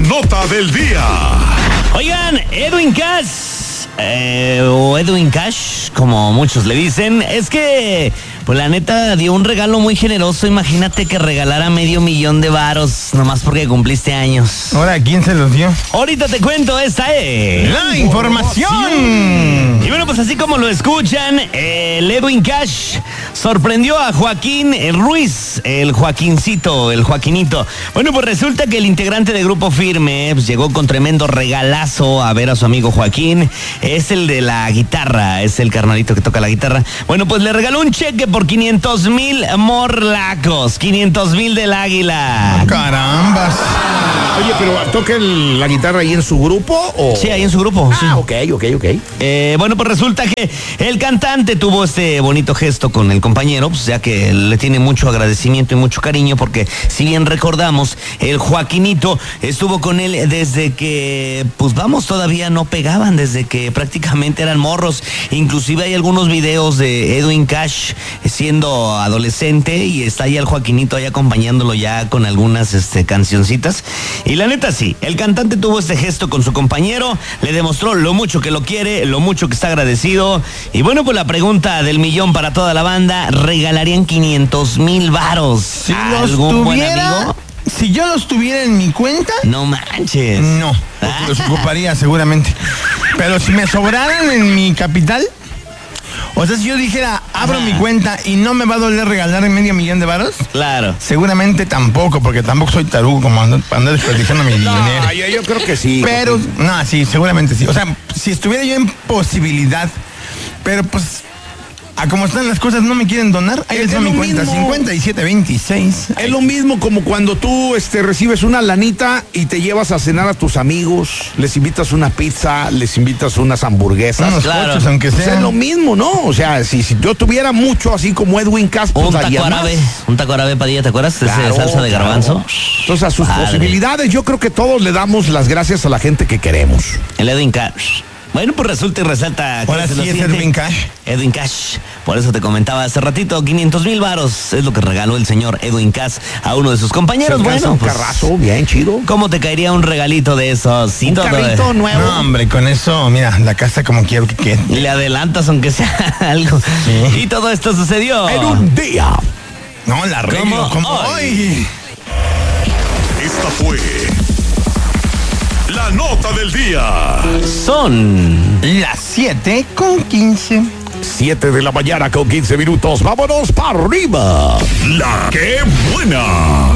nota del día. Oigan, Edwin Cash, o Edwin Cash, como muchos le dicen, es que, pues la neta, dio un regalo muy generoso. Imagínate que regalara $500,000 de varos, nomás porque cumpliste años. Ahora, ¿quién se los dio? Ahorita te cuento, esta es ¡la información! Y bueno, pues así como lo escuchan, el Edwin Cash sorprendió a Joaquín Ruiz, el Joaquincito, el Joaquinito. Bueno, pues resulta que el integrante de Grupo Firme pues, llegó con tremendo regalazo a ver a su amigo Joaquín. Es el de la guitarra, es el carnalito que toca la guitarra. Bueno, pues le regaló un cheque por 500,000 morlacos, 500,000 del Águila. ¡Carambas! Oye, pero ¿toca la guitarra ahí en su grupo? ¿O? Sí, ahí en su grupo. Sí. Ok. Bueno, pues resulta que el cantante tuvo este bonito gesto con el compañero, pues ya que le tiene mucho agradecimiento y mucho cariño, porque si bien recordamos, el Joaquinito estuvo con él desde que, pues vamos, todavía no pegaban, desde que prácticamente eran morros. Inclusive hay algunos videos de Edwin Cash siendo adolescente y está ahí el Joaquinito ahí acompañándolo ya con algunas cancioncitas. Y la neta sí, el cantante tuvo este gesto con su compañero, le demostró lo mucho que lo quiere, lo mucho que está agradecido. Y bueno, pues la pregunta del millón para toda la banda: ¿regalarían 500,000 varos? Si yo los tuviera en mi cuenta, no manches. No, porque los ocuparía seguramente. Pero si me sobraran en mi capital, o sea, si yo dijera, abro mi cuenta y no me va a doler regalar $500,000 de varos, claro, seguramente tampoco, porque tampoco soy tarugo como andar desperdiciando mi dinero. Yo creo que sí. Pero, no, sí, seguramente sí. O sea, si estuviera yo en posibilidad, pero pues, a como están las cosas, no me quieren donar. Ahí les va mi cuenta, 5726. Es lo mismo como cuando tú recibes una lanita y te llevas a cenar a tus amigos, les invitas una pizza, les invitas unas hamburguesas. Unos coches, aunque sea. O sea, es lo mismo, ¿no? O sea, si yo tuviera mucho así como Edwin Cash, pues un taco árabe, Padilla, ¿te acuerdas? Claro, Esa salsa de garbanzo. Entonces, a sus posibilidades, yo creo que todos le damos las gracias a la gente que queremos. El Edwin Cash. Bueno, pues resulta y resalta. Ahora sí es Edwin Cash. Edwin Cash. Por eso te comentaba hace ratito, 500,000 varos es lo que regaló el señor Edwin Cash a uno de sus compañeros. Bueno, pues, carrazo, bien chido. ¿Cómo te caería un regalito de esos? Sí, un carrito nuevo. No, hombre, con eso, mira, la casa como quiero que quede. Le adelantas aunque sea algo. Sí. Y todo esto sucedió en un día. No, la arreglo como hoy. Esta fue la nota del día. Son las 7:15. 7 de la mañana con 15 minutos. Vámonos para arriba. La que buena.